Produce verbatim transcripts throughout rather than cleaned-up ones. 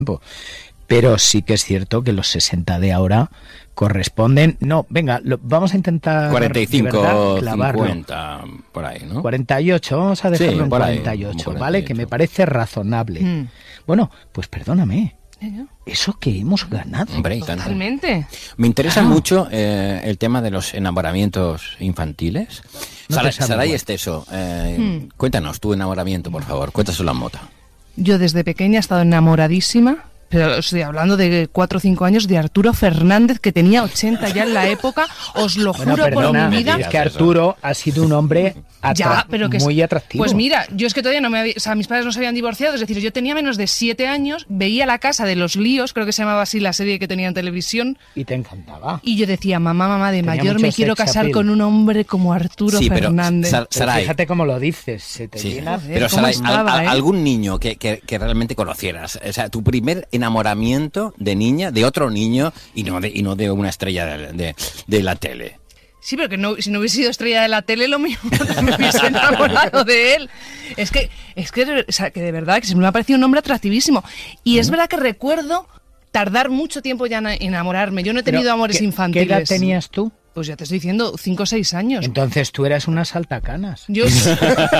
Pero sí que es cierto que los sesenta de ahora corresponden... No, venga, lo, vamos a intentar... cuarenta y cinco, cincuenta, por ahí, ¿no? cuarenta y ocho, vamos a dejarlo sí, en cuarenta y ocho, ahí, cuarenta y ocho, ¿vale? Que me parece razonable. Mm. Bueno, pues perdóname. Eso que hemos ganado. Hombre, totalmente. Me interesa ah. mucho eh, el tema de los enamoramientos infantiles. No Sara, Saray Esteso, eh, hmm. cuéntanos tu enamoramiento, por favor. Cuéntaselo a Mota. Yo desde pequeña he estado enamoradísima, pero estoy hablando de cuatro o cinco años, de Arturo Fernández, que tenía ochenta ya en la época. Os lo bueno, juro perdona, por mi vida. Es que Arturo ha sido un hombre atra- ya, pero que muy atractivo. Pues mira, yo es que todavía no me había... O sea, mis padres no se habían divorciado, es decir, yo tenía menos de siete años, veía La Casa de los Líos, creo que se llamaba así la serie que tenía en televisión. Y te encantaba. Y yo decía, mamá, mamá, de tenía mayor me quiero casar appeal. con un hombre como Arturo sí, pero, Fernández. Sar- Saray, fíjate cómo lo dices, se te sí, llena... Pero Saray, estaba, al, eh? algún niño que, que, que realmente conocieras, o sea, tu primer enamoramiento de niña, de otro niño, y no de, y no de una estrella de, de, de la tele. Sí, pero que no, si no hubiese sido estrella de la tele, lo mismo me hubiese enamorado de él. Es que, es que, o sea, que de verdad, que se me ha parecido un hombre atractivísimo. Y es verdad que recuerdo tardar mucho tiempo ya en enamorarme. Yo no he tenido pero, amores ¿qué, infantiles. ¿Qué edad tenías tú? Pues ya te estoy diciendo, cinco o seis años. Entonces tú eras una saltacanas. Yo sí.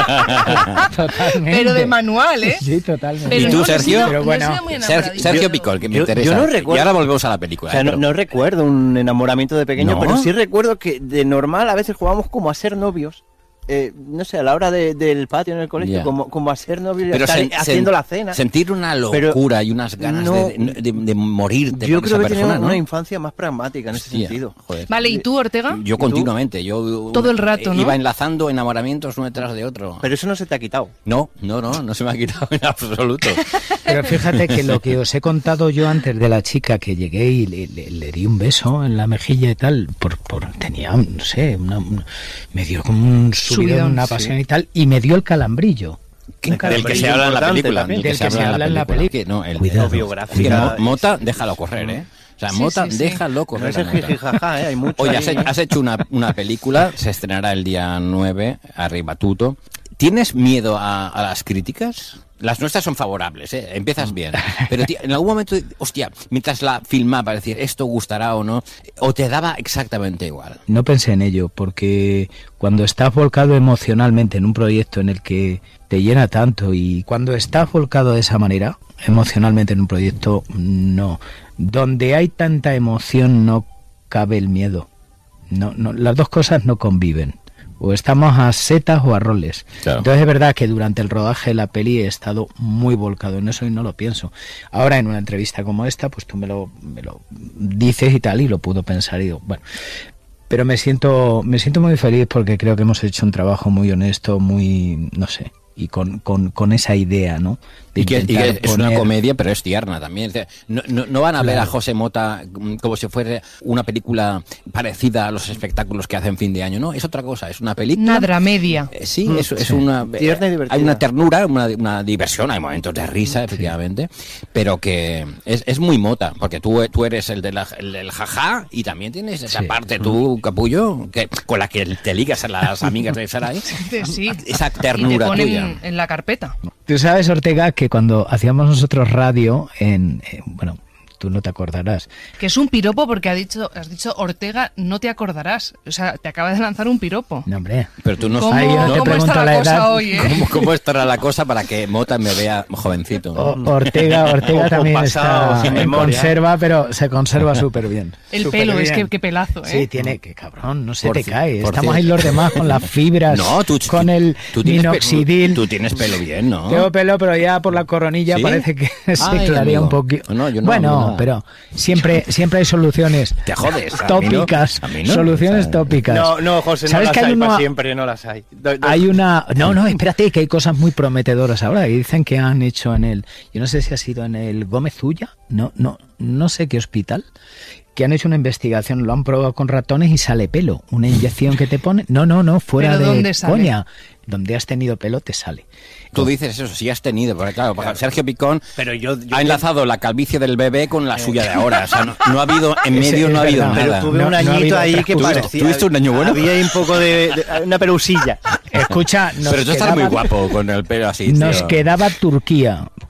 Totalmente. Pero de manual, ¿eh? Sí, totalmente. Pero ¿Y tú, no, Sergio? No, pero bueno, no Sergio, Sergio Picol, que me yo, interesa. Yo no recuerdo, y ahora volvemos a la película. O sea, ¿eh? no, pero... no recuerdo un enamoramiento de pequeño, ¿No? pero sí recuerdo que de normal a veces jugábamos como a ser novios. Eh, no sé, a la hora de, del patio en el colegio, yeah. como, como a ser novios y estar sen, haciendo sen, la cena. Sentir una locura pero y unas ganas no, de, de, de morirte yo con creo esa que persona, tenía ¿no? una infancia más pragmática en ese Hostia, sentido. Joder. Vale, ¿y tú, Ortega? Yo continuamente, yo todo el rato, ¿no? Iba enlazando enamoramientos uno detrás de otro. Pero eso no se te ha quitado. No, no, no, no se me ha quitado en absoluto. Pero fíjate que lo que os he contado yo antes de la chica que llegué y le, le, le di un beso en la mejilla y tal, por, por tenía, no sé, una, una, me dio como un subidón, una pasión sí. y tal, y me dio el calambrillo. Del que se habla en la película. Del que se habla en la película. No, el cuidado, biográfica. Mota, déjalo correr, ¿eh? O sea, sí, Mota, sí, sí. déjalo correr. No es el jijijaja, ¿eh? Hay mucho. Oye, has, has hecho una, una película, se estrenará el día nueve, Arriba Tuto. ¿Tienes miedo a, a las críticas? Las nuestras son favorables, ¿eh? Empiezas bien. Pero tío, en algún momento, hostia, mientras la filmaba, decir, esto gustará o no, o te daba exactamente igual. No pensé en ello, porque cuando estás volcado emocionalmente en un proyecto en el que te llena tanto, y cuando estás volcado de esa manera, emocionalmente en un proyecto, no. Donde hay tanta emoción no cabe el miedo. No, no, las dos cosas no conviven. O estamos a setas o a roles. Claro. Entonces es verdad que durante el rodaje de la peli he estado muy volcado en eso y no lo pienso. Ahora en una entrevista como esta, pues tú me lo, me lo dices y tal, y lo puedo pensar y digo, bueno. Pero me siento, me siento muy feliz porque creo que hemos hecho un trabajo muy honesto, muy, no sé, y con, con, con esa idea, ¿no? Y que, y que es poner... una comedia, pero es tierna también. No, no, no van a claro. ver a José Mota como si fuera una película parecida a los espectáculos que hacen fin de año. No, es otra cosa, es una película... Una dramedia. Eh, sí, mm, es, sí, es una... Tierna y divertida. Hay una ternura, una, una diversión, hay momentos de risa, efectivamente, sí. pero que es, es muy Mota, porque tú, tú eres el, de la, el del jajá y también tienes esa sí. parte, tú, capullo, que con la que te ligas a las amigas de Saray. Sí. Esa ternura y te tuya. En, en la carpeta. Tú sabes, Ortega, que cuando hacíamos nosotros radio en, en bueno, tú no te acordarás. Que es un piropo porque ha dicho, has dicho Ortega, no te acordarás. O sea, te acaba de lanzar un piropo. No, hombre. Pero tú no ¿Cómo, sabes. ¿cómo, ¿cómo está la, la cosa edad? Hoy, eh? ¿Cómo, ¿Cómo estará la cosa para que Mota me vea jovencito? O, Ortega, Ortega también está en conserva, pero se conserva súper bien. El super pelo, bien. Es que qué pelazo, ¿eh? Sí, tiene, que cabrón, no se por te ci- cae. por Estamos cierto. ahí los demás con las fibras, No, tú, con el tú tienes minoxidil. Pe- tú tienes pelo bien, ¿no? Tengo pelo, pero ya por la coronilla ¿Sí? parece que se Ay, clarea amigo. un poquito. No, yo no, bueno, no, pero siempre, siempre hay soluciones. Te jodes. a mí no, Tópicas, a mí no. soluciones O sea, tópicas. No, no, José, no ¿Sabes las que hay hay una- para siempre, no las hay. Do- do- Hay una... No, no, espérate, que hay cosas muy prometedoras ahora. Y dicen que han hecho en el... Yo no sé si ha sido en el Gómez Ulla, no, no, no sé qué hospital, que han hecho una investigación, lo han probado con ratones y sale pelo. Una inyección que te pone... No, no, no, fuera ¿Pero de dónde sale? coña. Donde has tenido pelo te sale. Tú dices eso, sí has tenido, porque claro, Claro. Sergio Picón Pero yo, yo ha enlazado la calvicie del bebé con la suya de ahora. O sea, no, no ha habido, en Ese medio es no ha habido verdad. Pero nada. tuve No- un no ha añito habido ahí otras que cosas. parecía... ¿Tuviste un año bueno? Había ahí un poco de... de- una perusilla. Escucha, nos Pero tú estás quedaba- muy guapo con el pelo así, Nos tío. quedaba Turquía,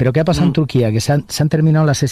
Pero ¿qué ha pasado Mm. en Turquía? Que se han, se han terminado las